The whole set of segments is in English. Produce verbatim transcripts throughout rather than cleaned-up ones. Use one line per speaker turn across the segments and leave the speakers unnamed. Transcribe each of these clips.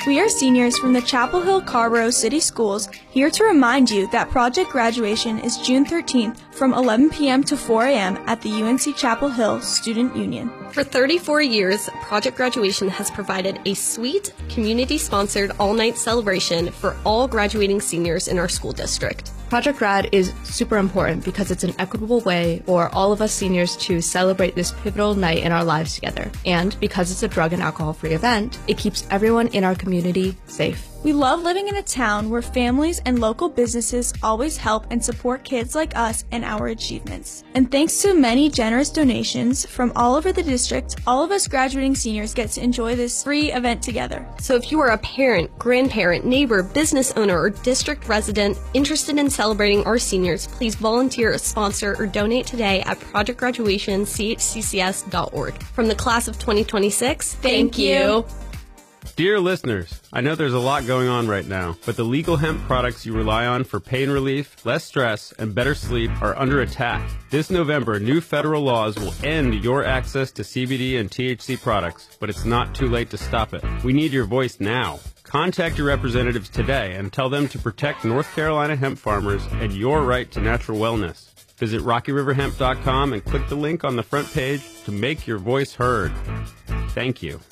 We are seniors from the Chapel Hill Carrboro City Schools here to remind you that Project Graduation is June thirteenth from eleven p.m. to four a.m. at the U N C Chapel Hill Student Union.
For thirty-four years, Project Graduation has provided a sweet, community-sponsored all-night celebration for all graduating seniors in our school district.
Project Grad is super important because it's an equitable way for all of us seniors to celebrate this pivotal night in our lives together. And because it's a drug and alcohol-free event, it keeps everyone in our community safe.
We love living in a town where families and local businesses always help and support kids like us and our achievements. And thanks to many generous donations from all over the district, all of us graduating seniors get to enjoy this free event together.
So if you are a parent, grandparent, neighbor, business owner, or district resident interested in celebrating our seniors, please volunteer, sponsor, or donate today at project graduation c h c c s dot org. From the class of twenty twenty-six,
thank, thank you. you.
Dear listeners, I know there's a lot going on right now, but the legal hemp products you rely on for pain relief, less stress, and better sleep are under attack. This November, new federal laws will end your access to C B D and T H C products, but it's not too late to stop it. We need your voice now. Contact your representatives today and tell them to protect North Carolina hemp farmers and your right to natural wellness. Visit rocky river hemp dot com and click the link on the front page to make your voice heard. Thank you.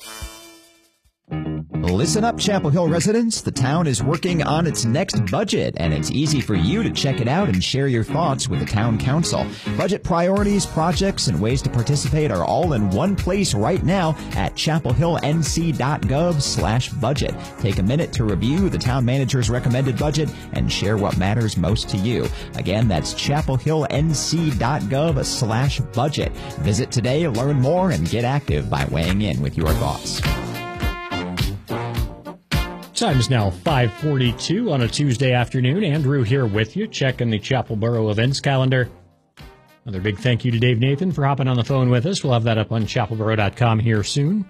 Listen up, Chapel Hill residents. The town is working on its next budget, and it's easy for you to check it out and share your thoughts with the town council. Budget priorities, projects, and ways to participate are all in one place right now at chapel hill n c dot gov slash budget. Take a minute to review the town manager's recommended budget and share what matters most to you. Again, that's chapel hill n c dot gov slash budget. Visit today, learn more, and get active by weighing in with your thoughts.
Time is now five forty-two on a Tuesday afternoon. Andrew here with you, checking the Chapel Borough events calendar. Another big thank you to Dave Nathan for hopping on the phone with us. We'll have that up on chapel borough dot com here soon.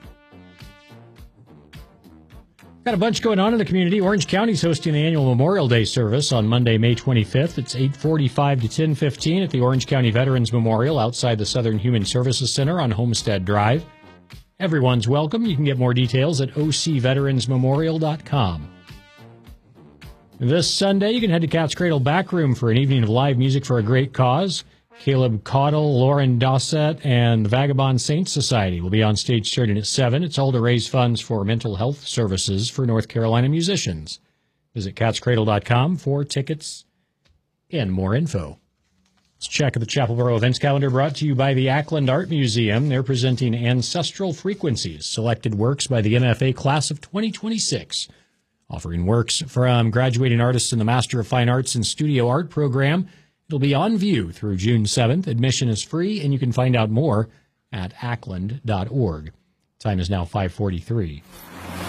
Got a bunch going on in the community. Orange County's hosting the annual Memorial Day service on Monday, May twenty-fifth. It's eight forty-five to ten fifteen at the Orange County Veterans Memorial outside the Southern Human Services Center on Homestead Drive. Everyone's welcome. You can get more details at o c veterans memorial dot com. This Sunday, you can head to Cat's Cradle Backroom for an evening of live music for a great cause. Caleb Caudle, Lauren Dossett, and the Vagabond Saints Society will be on stage starting at seven. It's all to raise funds for mental health services for North Carolina musicians. Visit cats cradle dot com for tickets and more info. Let's check the Chapel Borough events calendar brought to you by the Ackland Art Museum. They're presenting Ancestral Frequencies, selected works by the M F A class of twenty twenty-six, offering works from graduating artists in the Master of Fine Arts and Studio Art program. It'll be on view through June seventh. Admission is free, and you can find out more at ackland dot org. Time is now five forty-three.